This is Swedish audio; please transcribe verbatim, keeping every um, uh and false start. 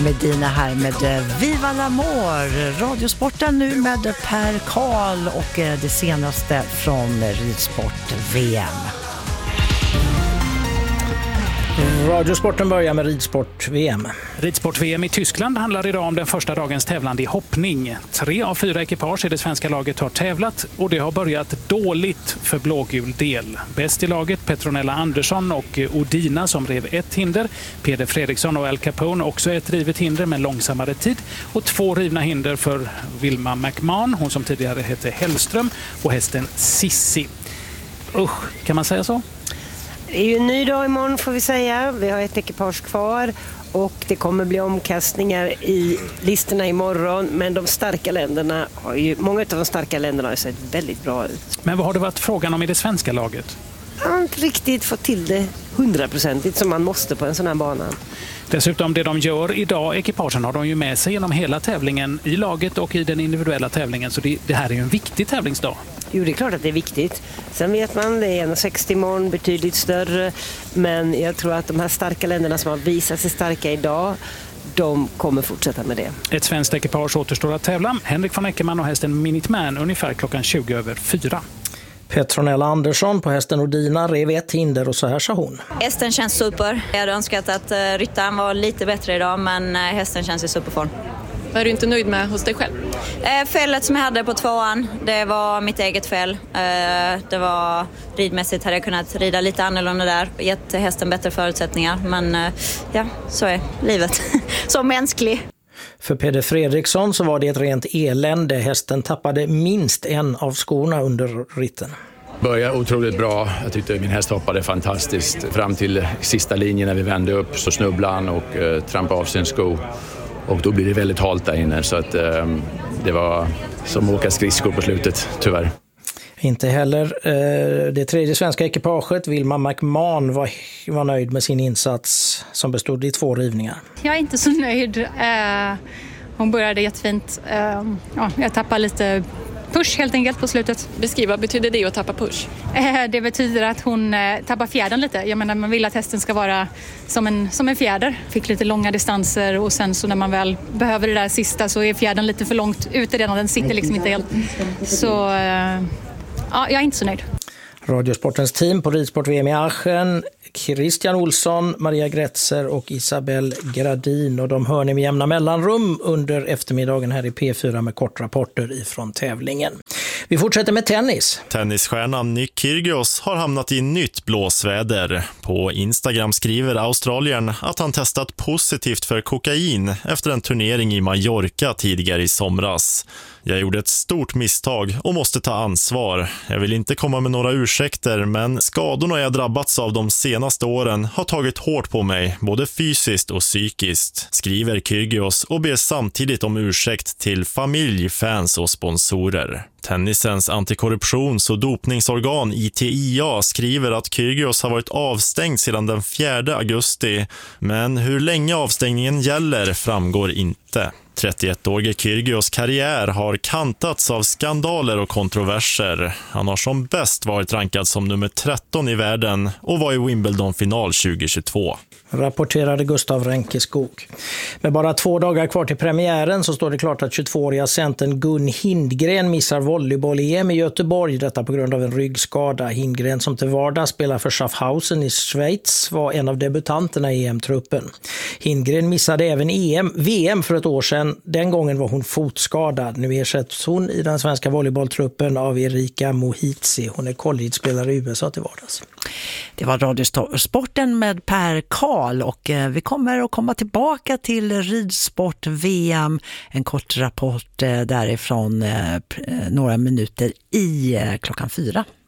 Medina här med Viva l'Amour. Radiosporten nu med Per Karl och det senaste från ridsport-V M. Radiosporten börjar med ridsport-V M. Ridsport-V M i Tyskland handlar idag om den första dagens tävlande i hoppning. Tre av fyra ekipage i det svenska laget har tävlat och det har börjat dåligt för blågul del. Bäst i laget Petronella Andersson och Odina som rev ett hinder. Peder Fredriksson och Al Capone också ett rivet hinder med långsammare tid. Och två rivna hinder för Wilma McMahon, hon som tidigare hette Hellström, och hästen Sissi. Usch, kan man säga så? Det är ju en ny dag imorgon får vi säga. Vi har ett ekipage kvar och det kommer bli omkastningar i listorna imorgon. Men de starka länderna har ju, många av de starka länderna har sett väldigt bra ut. Men vad har det varit frågan om i det svenska laget? Man har inte riktigt fått till det hundraprocentigt som man måste på en sån här bana. Dessutom det de gör idag, ekipagen har de ju med sig genom hela tävlingen i laget och i den individuella tävlingen. Så det, det här är ju en viktig tävlingsdag. Jo, det är klart att det är viktigt. Sen vet man, det är en komma sextio imorgon, betydligt större. Men jag tror att de här starka länderna som har visat sig starka idag, de kommer fortsätta med det. Ett svenskt ekipage återstår att tävla. Henrik von Eckermann och hästen Minuteman ungefär klockan tjugo över fyra. Petronella Andersson på hästen Odina rev ett hinder och så här sa hon. Hästen känns super. Jag hade önskat att ryttaren var lite bättre idag, men hästen känns i superform. Är du inte nöjd med hos dig själv? Eh, fället som jag hade på tvåan, det var mitt eget fel. Eh, det var ridmässigt, hade jag kunnat rida lite annorlunda där. Gett hästen bättre förutsättningar. Men eh, ja, så är livet. Så mänsklig. För Peder Fredriksson så var det ett rent elände. Hästen tappade minst en av skorna under ritten. Började otroligt bra. Jag tyckte min häst hoppade fantastiskt. Fram till sista linjen när vi vände upp så snubblade han och eh, trampade av sin sko. Och då blir det väldigt halt där inne så att eh, det var som att åka skridskor på slutet, tyvärr. Inte heller eh, det tredje svenska ekipaget, Wilma McMahon, var, var nöjd med sin insats som bestod i två rivningar. Jag är inte så nöjd. Eh, hon började jättefint. Eh, ja, jag tappade lite push helt enkelt på slutet. Beskriv, vad betyder det att tappa push? Eh, det betyder att hon eh, tappar fjädern lite. Jag menar, man vill att hästen ska vara som en, som en fjäder. Fick lite långa distanser och sen så när man väl behöver det där sista så är fjädern lite för långt ute redan. Den sitter liksom inte helt. Så eh, ja, jag är inte så nöjd. Radiosportens team på Ridsport-V M i Aachen, Christian Olsson, Maria Gretzer och Isabel Gradin. Och de hör ni med jämna mellanrum under eftermiddagen här i P fyra med kortrapporter ifrån tävlingen. Vi fortsätter med tennis. Tennisstjärnan Nick Kyrgios har hamnat i nytt blåsväder. På Instagram skriver Australien att han testat positivt för kokain efter en turnering i Mallorca tidigare i somras. Jag gjorde ett stort misstag och måste ta ansvar. Jag vill inte komma med några ursäkter, men skadorna jag drabbats av de senaste åren har tagit hårt på mig, både fysiskt och psykiskt, skriver Kyrgios och ber samtidigt om ursäkt till familj, fans och sponsorer. Tennisens antikorruptions- och dopningsorgan I T I A skriver att Kyrgios har varit avstängd sedan den fjärde augusti, men hur länge avstängningen gäller framgår inte. trettioett-årige Kyrgios karriär har kantats av skandaler och kontroverser. Han har som bäst varit rankad som nummer tretton i världen och var i Wimbledon-final tjugohundratjugotvå. Rapporterade Gustav Ränkeskog. Med bara två dagar kvar till premiären så står det klart att tjugotvååriga centern Gun Hindgren missar volleyboll-E M i Göteborg. Detta på grund av en ryggskada. Hindgren som till vardag spelar för Schaffhausen i Schweiz var en av debutanterna i E M-truppen. Hindgren missade även E M, V M för ett år sedan. Den gången var hon fotskadad. Nu ersätts hon i den svenska volleybolltruppen av Erika Mohitzi. Hon är college-spelare i U S A till vardags. Det var Radiosporten med Per Karl och vi kommer att komma tillbaka till Ridsport-V M. En kort rapport därifrån några minuter i klockan fyra.